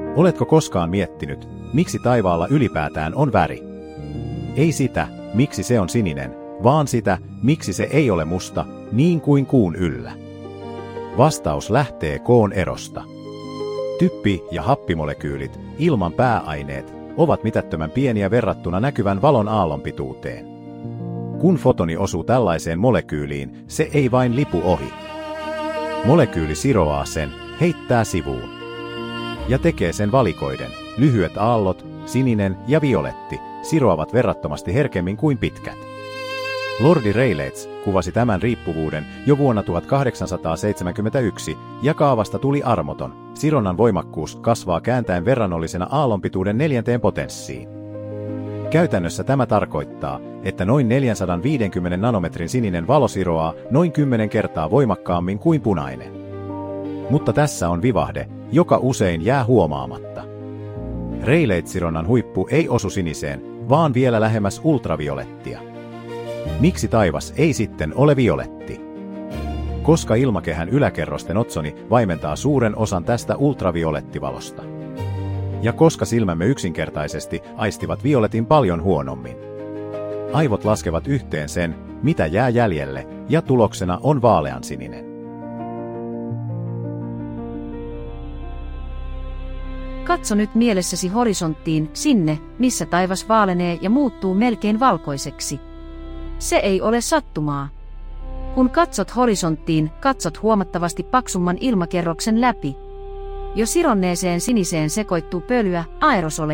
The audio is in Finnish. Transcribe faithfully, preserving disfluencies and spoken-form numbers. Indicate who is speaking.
Speaker 1: Oletko koskaan miettinyt, miksi taivaalla ylipäätään on väri? Ei sitä, miksi se on sininen, vaan sitä, miksi se ei ole musta, niin kuin kuun yllä. Vastaus lähtee koon erosta. Typpi- ja happimolekyylit, ilman pääaineet, ovat mitättömän pieniä verrattuna näkyvän valon aallonpituuteen. Kun fotoni osuu tällaiseen molekyyliin, se ei vain lipu ohi. Molekyyli siroaa sen, heittää sivuun. Ja tekee sen valikoiden. Lyhyet aallot, sininen ja violetti, siroavat verrattomasti herkemmin kuin pitkät. Lordi Rayleigh kuvasi tämän riippuvuuden jo vuonna tuhatkahdeksansataaseitsemänkymmentäyksi, ja kaavasta tuli armoton. Sironnan voimakkuus kasvaa kääntäen verrannollisena aallonpituuden neljänteen potenssiin. Käytännössä tämä tarkoittaa, että noin neljäsataaviisikymmentä nanometrin sininen valo siroaa noin kymmenen kertaa voimakkaammin kuin punainen. Mutta tässä on vivahde, joka usein jää huomaamatta. Rayleigh-sironnan huippu ei osu siniseen, vaan vielä lähemmäs ultraviolettia. Miksi taivas ei sitten ole violetti? Koska ilmakehän yläkerrosten otsoni vaimentaa suuren osan tästä ultraviolettivalosta. Ja koska silmämme yksinkertaisesti aistivat violetin paljon huonommin. Aivot laskevat yhteen sen, mitä jää jäljelle, ja tuloksena on vaaleansininen.
Speaker 2: Katso nyt mielessäsi horisonttiin, sinne, missä taivas vaalenee ja muuttuu melkein valkoiseksi. Se ei ole sattumaa. Kun katsot horisonttiin, katsot huomattavasti paksumman ilmakerroksen läpi. Jo sironneeseen siniseen sekoittuu pölyä, aerosoleja.